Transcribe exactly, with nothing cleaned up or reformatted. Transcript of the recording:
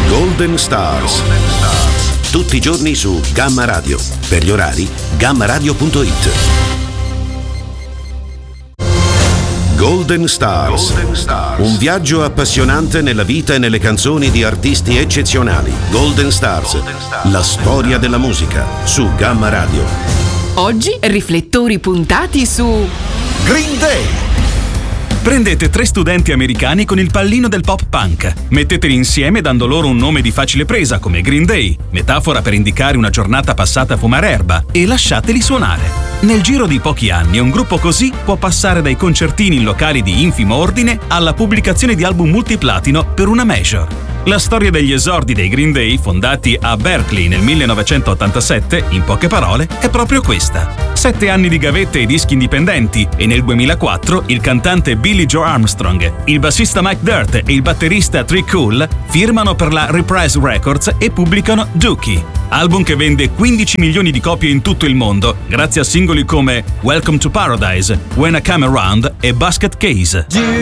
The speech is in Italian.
Golden Stars. Tutti i giorni su Gamma Radio. Per gli orari, gamma radio punto it. Golden Stars. Golden Stars. Un viaggio appassionante nella vita e nelle canzoni di artisti eccezionali. Golden Stars. Golden Stars. La storia della musica su Gamma Radio. Oggi riflettori puntati su Green Day. Prendete tre studenti americani con il pallino del pop punk, metteteli insieme dando loro un nome di facile presa come Green Day, metafora per indicare una giornata passata a fumare erba, e lasciateli suonare. Nel giro di pochi anni un gruppo così può passare dai concertini in locali di infimo ordine alla pubblicazione di album multiplatino per una major. La storia degli esordi dei Green Day, fondati a Berkeley nel millenovecentottantasette, in poche parole, è proprio questa. Sette anni di gavette e dischi indipendenti, e nel duemilaquattro il cantante Billy Joe Armstrong, il bassista Mike Dirt e il batterista Trey Cool firmano per la Reprise Records e pubblicano Dookie, album che vende quindici milioni di copie in tutto il mondo, grazie a singoli come Welcome to Paradise, When I Come Around e Basket Case.